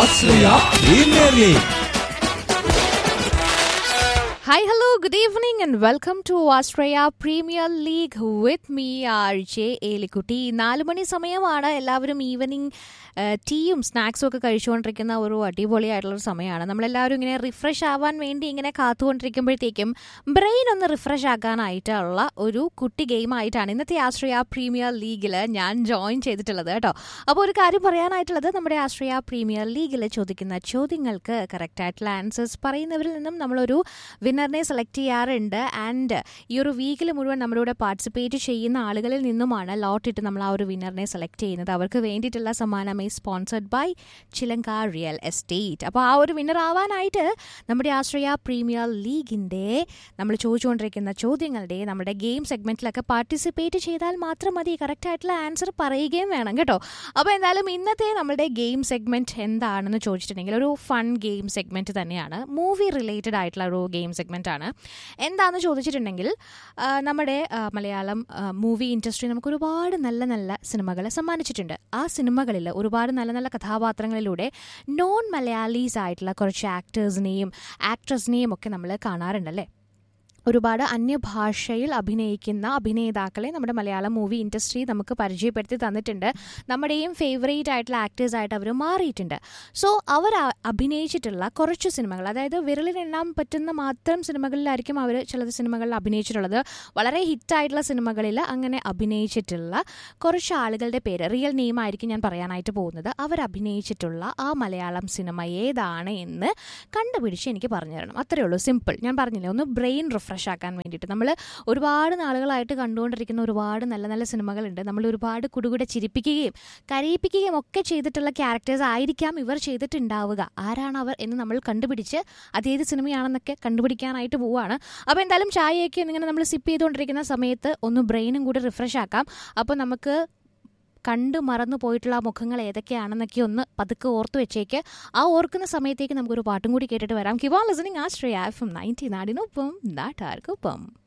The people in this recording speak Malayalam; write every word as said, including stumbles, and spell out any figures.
Australia Premier League. Hi, hello, good evening and welcome to Australia Premier League with me, R J Elikutty. നാല് മണി സമയമാണ്. എല്ലാവരും ഈവനിങ് ടീയും സ്നാക്സും ഒക്കെ കഴിച്ചുകൊണ്ടിരിക്കുന്ന ഒരു അടിപൊളിയായിട്ടുള്ളൊരു സമയമാണ്. നമ്മളെല്ലാവരും ഇങ്ങനെ റിഫ്രഷ് ആവാൻ വേണ്ടി ഇങ്ങനെ കാത്തുകൊണ്ടിരിക്കുമ്പോഴത്തേക്കും ബ്രെയിൻ ഒന്ന് റിഫ്രഷ് ആക്കാനായിട്ടുള്ള ഒരു കുട്ടി ഗെയിമായിട്ടാണ് ഇന്നത്തെ ആസ്ട്രിയ പ്രീമിയർ ലീഗിൽ ഞാൻ ജോയിൻ ചെയ്തിട്ടുള്ളത് കേട്ടോ. അപ്പോൾ ഒരു കാര്യം പറയാനായിട്ടുള്ളത്, നമ്മുടെ ആസ്ട്രിയ പ്രീമിയർ ലീഗിൽ ചോദിക്കുന്ന ചോദ്യങ്ങൾക്ക് കറക്റ്റായിട്ടുള്ള ആൻസേഴ്സ് പറയുന്നവരിൽ നിന്നും നമ്മളൊരു വിന്നറിനെ സെലക്ട് ചെയ്യാറുണ്ട്. ആൻഡ് ഈ ഒരു വീക്കിൽ മുഴുവൻ നമ്മളിവിടെ പാർട്ടിസിപ്പേറ്റ് ചെയ്യുന്ന ആളുകളിൽ നിന്നുമാണ് ലോട്ട് ഇട്ട് നമ്മൾ ആ ഒരു വിന്നറിനെ സെലക്ട് ചെയ്യുന്നത്. അവർക്ക് വേണ്ടിയിട്ടുള്ള സമ്മാനം സ്പോൺസർഡ് ബൈ ചിലങ്ക റിയൽ എസ്റ്റേറ്റ്. അപ്പോൾ ആ ഒരു വിന്നർ ആവാനായിട്ട് നമ്മുടെ ആസ്ട്രിയ പ്രീമിയർ ലീഗിൻ്റെ നമ്മൾ ചോദിച്ചുകൊണ്ടിരിക്കുന്ന ചോദ്യങ്ങളുടെ നമ്മുടെ ഗെയിം സെഗ്മെന്റിലൊക്കെ പാർട്ടിസിപ്പേറ്റ് ചെയ്താൽ മാത്രം മതി. കറക്റ്റ് ആയിട്ടുള്ള ആൻസർ പറയുകയും വേണം കേട്ടോ. അപ്പോൾ എന്തായാലും ഇന്നത്തെ നമ്മുടെ ഗെയിം സെഗ്മെന്റ് എന്താണെന്ന് ചോദിച്ചിട്ടുണ്ടെങ്കിൽ ഒരു ഫൺ ഗെയിം സെഗ്മെന്റ് തന്നെയാണ്. മൂവി റിലേറ്റഡ് ആയിട്ടുള്ള ഒരു ഗെയിം സെഗ്മെന്റ് ആണ്. എന്താണെന്ന് ചോദിച്ചിട്ടുണ്ടെങ്കിൽ, നമ്മുടെ മലയാളം മൂവി ഇൻഡസ്ട്രി നമുക്ക് ഒരുപാട് നല്ല നല്ല സിനിമകൾ സമ്മാനിച്ചിട്ടുണ്ട്. ആ സിനിമകളിൽ ഒരുപാട് നല്ല നല്ല കഥാപാത്രങ്ങളിലൂടെ നോൺ മലയാളീസ് ആയിട്ടുള്ള കുറച്ച് ആക്ടേഴ്സിനെയും ആക്ട്രസിനെയും ഒക്കെ നമ്മൾ കാണാറുണ്ടല്ലേ. ഒരുപാട് അന്യഭാഷയിൽ അഭിനയിക്കുന്ന അഭിനേതാക്കളെ നമ്മുടെ മലയാളം മൂവി ഇൻഡസ്ട്രി നമുക്ക് പരിചയപ്പെടുത്തി തന്നിട്ടുണ്ട്. നമ്മുടെയും ഫേവറേറ്റ് ആയിട്ടുള്ള ആക്ടേഴ്സായിട്ട് അവർ മാറിയിട്ടുണ്ട്. സോ അവർ അഭിനയിച്ചിട്ടുള്ള കുറച്ച് സിനിമകൾ, അതായത് വിരലിനെണ്ണാൻ പറ്റുന്ന മാത്രം സിനിമകളിലായിരിക്കും അവർ ചില സിനിമകളിൽ അഭിനയിച്ചിട്ടുള്ളത്. വളരെ ഹിറ്റായിട്ടുള്ള സിനിമകളിൽ അങ്ങനെ അഭിനയിച്ചിട്ടുള്ള കുറച്ച് ആളുകളുടെ പേര്, റിയൽ നെയിം ആയിരിക്കും ഞാൻ പറയാനായിട്ട് പോകുന്നത്. അവർ അഭിനയിച്ചിട്ടുള്ള ആ മലയാളം സിനിമ ഏതാണ് എന്ന് കണ്ടുപിടിച്ച് എനിക്ക് പറഞ്ഞു തരണം. അത്രയേ ഉള്ളൂ, സിമ്പിൾ. ഞാൻ പറഞ്ഞില്ലേ, ഒന്ന് ബ്രെയിൻ റിഫ്രഷ് ആക്കാൻ വേണ്ടിയിട്ട്. നമ്മൾ ഒരുപാട് നാളുകളായിട്ട് കണ്ടുകൊണ്ടിരിക്കുന്ന ഒരുപാട് നല്ല നല്ല സിനിമകളുണ്ട്. നമ്മൾ ഒരുപാട് കുടുകൂടെ ചിരിപ്പിക്കുകയും കരയിപ്പിക്കുകയും ഒക്കെ ചെയ്തിട്ടുള്ള ക്യാരക്ടേഴ്സ് ആയിരിക്കാം ഇവർ ചെയ്തിട്ടുണ്ടാവുക. ആരാണ് അവർ എന്ന് നമ്മൾ കണ്ടുപിടിച്ച് അതേത് സിനിമയാണെന്നൊക്കെ കണ്ടുപിടിക്കാനായിട്ട് പോവുകയാണ്. അപ്പോൾ എന്തായാലും ചായയൊക്കെ ഇങ്ങനെ നമ്മൾ സിപ്പ് ചെയ്തുകൊണ്ടിരിക്കുന്ന സമയത്ത് ഒന്ന് ബ്രെയിനും കൂടി റിഫ്രഷ് ആക്കാം. അപ്പോൾ നമുക്ക് കണ്ടു മറന്നു പോയിട്ടുള്ള മുഖങ്ങൾ ഏതൊക്കെയാണെന്നൊക്കെ ഒന്ന് പതുക്കെ ഓർത്ത് വെച്ചേക്ക്. ആ ഓർക്കുന്ന സമയത്തേക്ക് നമുക്കൊരു പാട്ടും കൂടി കേട്ടിട്ട് വരാം. Keep on listening Austria F M ninety, നാടിനൊപ്പം നാട്ടാർക്കൊപ്പം.